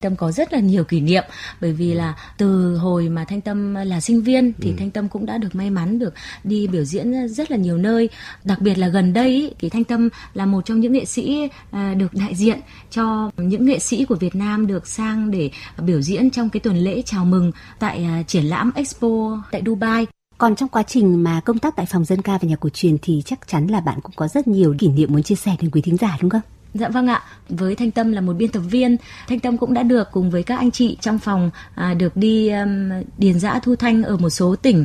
Tâm có rất là nhiều kỷ niệm, bởi vì là từ hồi mà Thanh Tâm là sinh viên thì Thanh Tâm cũng đã được may mắn được đi biểu diễn rất là nhiều nơi. Đặc biệt là gần đây ý, thì Thanh Tâm là một trong những nghệ sĩ được đại diện cho những nghệ sĩ của Việt Nam được sang để biểu diễn trong cái tuần lễ chào mừng tại triển lãm Expo tại Dubai. Còn trong quá trình mà công tác tại Phòng Dân ca và Nhạc cổ truyền thì chắc chắn là bạn cũng có rất nhiều kỷ niệm muốn chia sẻ đến quý thính giả đúng không? Dạ vâng ạ, với Thanh Tâm là một biên tập viên, Thanh Tâm cũng đã được cùng với các anh chị trong phòng được đi điền dã thu thanh ở một số tỉnh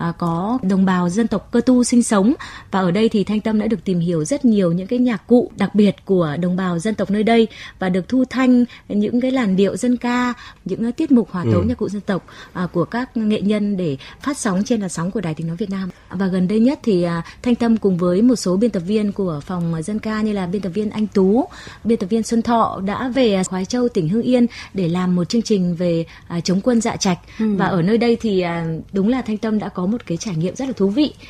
có đồng bào dân tộc Cơ Tu sinh sống, và ở đây thì Thanh Tâm đã được tìm hiểu rất nhiều những cái nhạc cụ đặc biệt của đồng bào dân tộc nơi đây và được thu thanh những cái làn điệu dân ca, những tiết mục hòa tấu nhạc cụ dân tộc của các nghệ nhân để phát sóng trên làn sóng của Đài Tiếng nói Việt Nam. Và gần đây nhất thì Thanh Tâm cùng với một số biên tập viên của phòng dân ca như là biên tập viên Anh Tú, biên tập viên Xuân Thọ đã về Khoái Châu, tỉnh Hưng Yên để làm một chương trình về chống quân Dạ Trạch. Và ở nơi đây thì đúng là Thanh Tâm đã có một cái trải nghiệm rất là thú vị,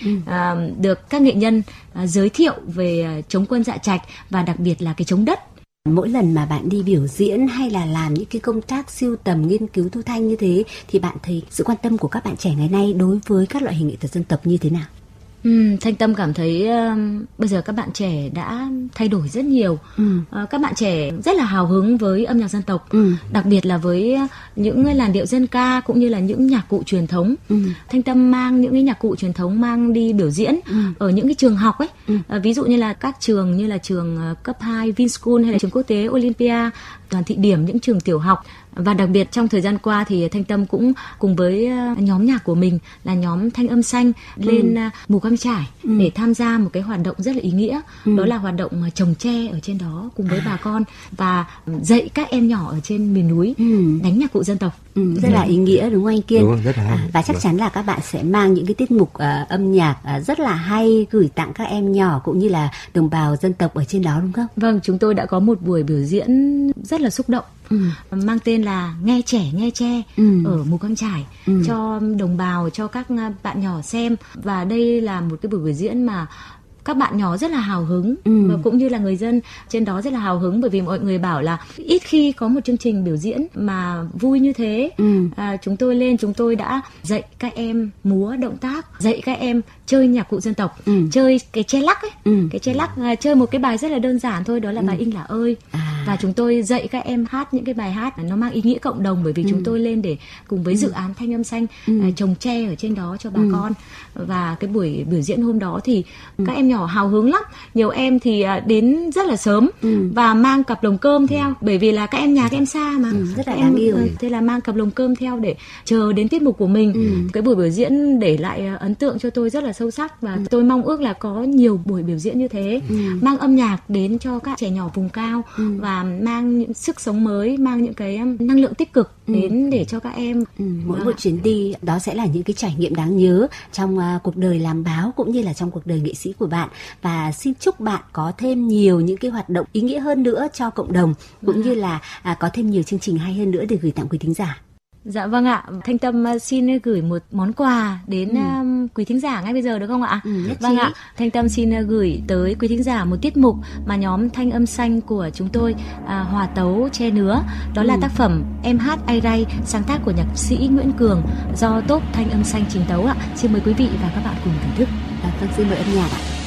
được các nghệ nhân giới thiệu về chống quân Dạ Trạch và đặc biệt là cái chống đất. Mỗi lần mà bạn đi biểu diễn hay là làm những cái công tác sưu tầm, nghiên cứu thu thanh như thế thì bạn thấy sự quan tâm của các bạn trẻ ngày nay đối với các loại hình nghệ thuật dân tộc như thế nào? Thanh Tâm cảm thấy bây giờ các bạn trẻ đã thay đổi rất nhiều. Các bạn trẻ rất là hào hứng với âm nhạc dân tộc, đặc biệt là với những làn điệu dân ca cũng như là những nhạc cụ truyền thống. Thanh Tâm mang những cái nhạc cụ truyền thống mang đi biểu diễn ở những cái trường học ấy, ví dụ như là các trường như là trường cấp 2 Vinschool hay là trường quốc tế Olympia, Đoàn Thị Điểm, những trường tiểu học. Và đặc biệt trong thời gian qua thì Thanh Tâm cũng cùng với nhóm nhạc của mình là nhóm Thanh Âm Xanh lên Mù Căng Chải để tham gia một cái hoạt động rất là ý nghĩa. Đó là hoạt động trồng tre ở trên đó cùng với bà con và dạy các em nhỏ ở trên miền núi đánh nhạc cụ dân tộc. Rất là ý nghĩa đúng không anh Kiên? Đúng, rất là hay. Và chắc chắn là các bạn sẽ mang những cái tiết mục âm nhạc rất là hay gửi tặng các em nhỏ cũng như là đồng bào dân tộc ở trên đó đúng không? Vâng, chúng tôi đã có một buổi biểu diễn rất là xúc động, mang tên là Nghe Trẻ Nghe Tre ở Mù Căng Chải cho đồng bào, cho các bạn nhỏ xem. Và đây là một cái buổi biểu diễn mà các bạn nhỏ rất là hào hứng và cũng như là người dân trên đó rất là hào hứng, bởi vì mọi người bảo là ít khi có một chương trình biểu diễn mà vui như thế. Chúng tôi lên, chúng tôi đã dạy các em múa động tác, dạy các em chơi nhạc cụ dân tộc, chơi cái tre lắc ấy, cái tre lắc, chơi một cái bài rất là đơn giản thôi, đó là bàiInh Lả Ơi. Và chúng tôi dạy các em hát những cái bài hát nó mang ý nghĩa cộng đồng, bởi vì chúng tôi lên để cùng với dự án Thanh Âm Xanh trồng tre ở trên đó cho bà con. Và cái buổi biểu diễn hôm đó thì các em nhỏ hào hứng lắm, nhiều em thì đến rất là sớm và mang cặp lồng cơm theo, bởi vì là các em nhà các em xa mà rất là đáng yêu. Thế là mang cặp lồng cơm theo để chờ đến tiết mục của mình. Cái buổi biểu diễn để lại ấn tượng cho tôi rất là sâu sắc, và tôi mong ước là có nhiều buổi biểu diễn như thế, mang âm nhạc đến cho các trẻ nhỏ vùng cao và mang những sức sống mới, mang những cái năng lượng tích cực đến để cho các em. Mỗi một chuyến đi đó sẽ là những cái trải nghiệm đáng nhớ trong cuộc đời làm báo cũng như là trong cuộc đời nghệ sĩ của bạn. Và xin chúc bạn có thêm nhiều những cái hoạt động ý nghĩa hơn nữa cho cộng đồng, cũng như là có thêm nhiều chương trình hay hơn nữa để gửi tặng quý thính giả. Dạ vâng ạ, Thanh Tâm xin gửi một món quà đến quý thính giả ngay bây giờ được không ạ? Vâng ạ, Thanh Tâm xin gửi tới quý thính giả một tiết mục mà nhóm Thanh Âm Xanh của chúng tôi hòa tấu tre nứa. Đó là tác phẩm Em Hát Ai Ray, sáng tác của nhạc sĩ Nguyễn Cường do tốp Thanh Âm Xanh trình tấu ạ. Xin mời quý vị và các bạn cùng thưởng thức. Vâng, xin mời âm nhạc ạ.